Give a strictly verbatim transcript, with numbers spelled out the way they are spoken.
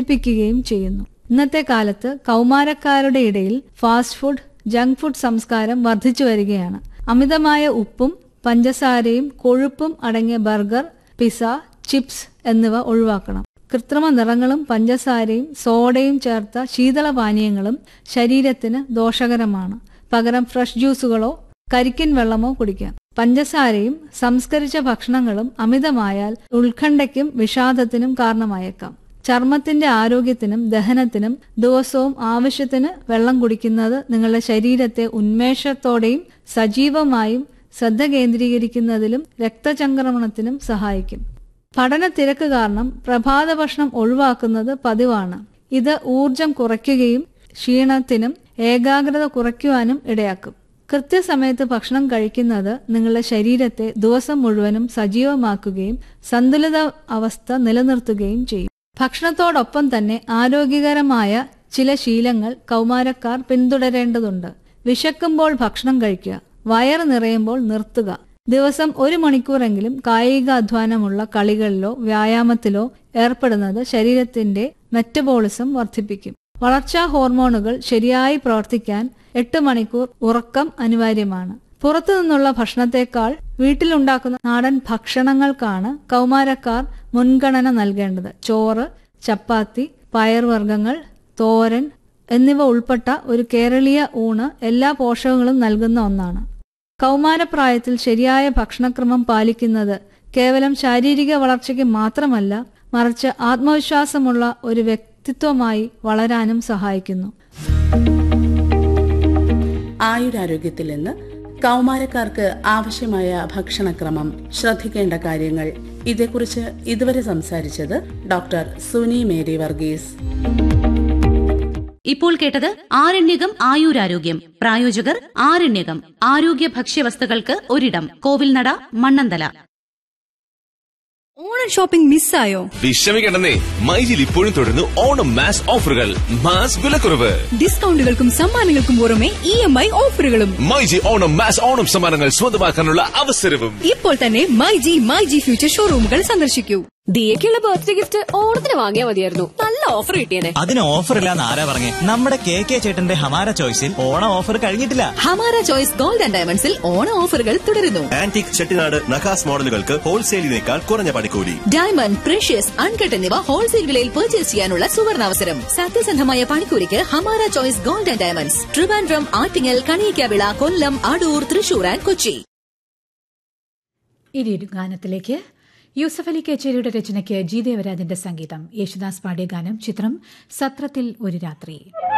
വർദ്ധിപ്പിക്കുകയും ചെയ്യുന്നു. ഇന്നത്തെ കാലത്ത് കൗമാരക്കാരുടെ ഇടയിൽ ഫാസ്റ്റ് ഫുഡ്, ജങ്ക് ഫുഡ് സംസ്കാരം വർദ്ധിച്ചു വരികയാണ്. അമിതമായ ഉപ്പും പഞ്ചസാരയും കൊഴുപ്പും അടങ്ങിയ ബർഗർ, പിസ്സ, ചിപ്സ് എന്നിവ ഒഴിവാക്കണം. കൃത്രിമ നിറങ്ങളും പഞ്ചസാരയും സോഡയും ചേർത്ത ശീതളപാനീയങ്ങളും ശരീരത്തിന് ദോഷകരമാണ്. പകരം ഫ്രഷ് ജ്യൂസുകളോ കരിക്കിൻ വെള്ളമോ കുടിക്കാം. പഞ്ചസാരയും സംസ്കരിച്ച ഭക്ഷണങ്ങളും അമിതമായാൽ ഉത്കണ്ഠയ്ക്കും വിഷാദത്തിനും കാരണമായേക്കാം. ചർമ്മത്തിന്റെ ആരോഗ്യത്തിനും ദഹനത്തിനും ദിവസവും ആവശ്യത്തിന് വെള്ളം കുടിക്കുന്നത് നിങ്ങളുടെ ശരീരത്തെ ഉന്മേഷത്തോടെയും സജീവമായും ശ്രദ്ധ കേന്ദ്രീകരിക്കുന്നതിലും രക്തചംക്രമണത്തിനും സഹായിക്കും. പഠന തിരക്ക് കാരണം പ്രഭാത ഭക്ഷണം ഒഴിവാക്കുന്നത് പതിവാണ്. ഇത് ഊർജം കുറയ്ക്കുകയും ക്ഷീണത്തിനും ഏകാഗ്രത കുറയ്ക്കുവാനും ഇടയാക്കും. കൃത്യസമയത്ത് ഭക്ഷണം കഴിക്കുന്നത് നിങ്ങളുടെ ശരീരത്തെ ദിവസം മുഴുവനും സജീവമാക്കുകയും സന്തുലിത അവസ്ഥ നിലനിർത്തുകയും ചെയ്യും. ഭക്ഷണത്തോടൊപ്പം തന്നെ ആരോഗ്യകരമായ ചില ശീലങ്ങൾ കൗമാരക്കാർ പിന്തുടരേണ്ടതുണ്ട്. വിശക്കുമ്പോൾ ഭക്ഷണം കഴിക്കുക, വയറ് നിറയുമ്പോൾ നിർത്തുക. ദിവസം ഒരു മണിക്കൂറെങ്കിലും കായിക അധ്വാനമുള്ള കളികളിലോ വ്യായാമത്തിലോ ഏർപ്പെടുന്നത് ശരീരത്തിന്റെ മെറ്റബോളിസം വർദ്ധിപ്പിക്കും. വളർച്ചാ ഹോർമോണുകൾ ശരിയായി പ്രവർത്തിക്കാൻ എട്ട് മണിക്കൂർ ഉറക്കം അനിവാര്യമാണ്. പുറത്തു നിന്നുള്ള ഭക്ഷണത്തെക്കാൾ വീട്ടിലുണ്ടാക്കുന്ന നാടൻ ഭക്ഷണങ്ങൾക്കാണ് കൗമാരക്കാർ മുൻഗണന നൽകേണ്ടത്. ചോറ്, ചപ്പാത്തി, പയർവർഗ്ഗങ്ങൾ, തോരൻ എന്നിവ ഉൾപ്പെട്ട ഒരു കേരളീയ ഊണ് എല്ലാ പോഷകങ്ങളും നൽകുന്ന ഒന്നാണ്. കൗമാരപ്രായത്തിൽ ശരിയായ ഭക്ഷണക്രമം പാലിക്കുന്നത് കേവലം ശാരീരിക വളർച്ചയ്ക്ക് മാത്രമല്ല, മറിച്ച് ആത്മവിശ്വാസമുള്ള ഒരു വ്യക്തിത്വമായി വളരാനും സഹായിക്കുന്നു. ആയുരാരോഗ്യത്തിൽ നിന്ന് കൗമാരക്കാർക്ക് ആവശ്യമായ ഭക്ഷണക്രമം, ശ്രദ്ധിക്കേണ്ട കാര്യങ്ങൾ, ഇതേക്കുറിച്ച് ഇതുവരെ സംസാരിച്ചത് ഡോക്ടർ സുനി മേരി വർഗീസ്. ഇപ്പോൾ കേട്ടത് ആരണ്യകം ആയുരാരോഗ്യം. പ്രായോജകർ ആരണ്യകം ആരോഗ്യ ഭക്ഷ്യവസ്തുക്കൾക്ക് ഒരിടം, കോവിൽനട, മണ്ണന്തല. ഓണം ഷോപ്പിംഗ് മിസ്സായോ? വിഷമിക്കണ്ടെന്നേ, മൈജിൽ ഇപ്പോഴും തുടരുന്നു ഓണം മാസ് ഓഫറുകൾ. മാസ് വിലക്കുറവ്, ഡിസ്കൗണ്ടുകൾക്കും സമ്മാനങ്ങൾക്കും പുറമെ ഇ എം ഐ ഓഫറുകളും. മൈജി ഓണം മാസ് ഓണം സമ്മാനങ്ങൾ സ്വന്തമാക്കാനുള്ള അവസരവും. ഇപ്പോൾ തന്നെ മൈജി മൈജി ഫ്യൂച്ചർ ഷോറൂമുകൾ സന്ദർശിക്കൂ. ദിയക്കുള്ള ബർത്ത്ഡേ ഗിഫ്റ്റ് ഓണത്തിന് വാങ്ങിയാൽ മതിയായിരുന്നു. നല്ല ഓഫർ കിട്ടിയേനെ. അതിന് ഓഫർ ഇല്ലാന്ന് ആരാ പറഞ്ഞേ? നമ്മുടെ കെ കെ ചേട്ടന്റെ ഹമാര ചോയ്സിൽ ഓണം ഓഫർ കഴിഞ്ഞിട്ടില്ല. ഹമാര ചോയ്സ് ഗോൾഡ് ആൻഡ് ഡയമണ്ട്സിൽ ഓണ ഓഫറുകൾ തുടരുന്നു. ആന്റിക് ചെട്ടിനാട് നഖാസ് മോഡലുകൾക്ക് ഹോൾസെയിലിനേക്കാൾ കുറഞ്ഞ പണിക്കൂലി. ഡയമണ്ട്, പ്രഷ്യസ്, അൺകട്ട് എന്നിവ ഹോൾസെയിൽ വിലയിൽ പർച്ചേസ് ചെയ്യാനുള്ള സുവർണാവസരം. സത്യസന്ധമായ പണിക്കൂലിക്ക് Hamara choice gold and diamonds, Trivandrum, Attingal, Kaliyakkavilai, Kollam, Adoor, Thrissur and Kochi. ഇനിയൊരു ഗാനത്തിലേക്ക്. യൂസഫ് അലി കേച്ചേരിയുടെ രചനയ്ക്ക് ജി ദേവരാജന്റെ സംഗീതം. യേശുദാസ് പാടിയ ഗാനം. ചിത്രം സത്രത്തിൽ ഒരു രാത്രി.